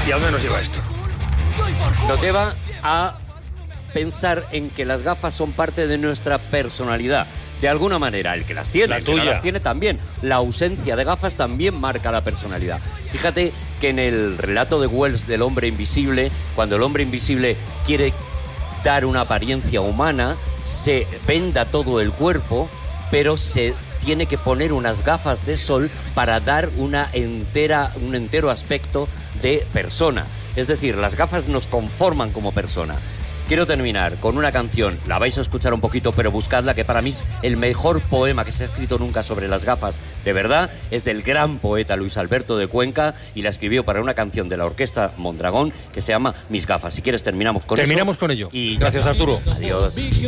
¿Y a dónde nos lleva esto? Nos lleva a pensar en que las gafas son parte de nuestra personalidad. De alguna manera, el que las tiene, el que no las tiene también. La ausencia de gafas también marca la personalidad. Fíjate que en el relato de Wells del hombre invisible, cuando el hombre invisible quiere dar una apariencia humana, se venda todo el cuerpo, pero se tiene que poner unas gafas de sol para dar un entero aspecto de persona. Es decir, las gafas nos conforman como persona. Quiero terminar con una canción, la vais a escuchar un poquito, pero buscadla, que para mí es el mejor poema que se ha escrito nunca sobre las gafas. De verdad, es del gran poeta Luis Alberto de Cuenca y la escribió para una canción de la Orquesta Mondragón que se llama Mis gafas. Si quieres terminamos con ello. Y gracias, Arturo. Adiós.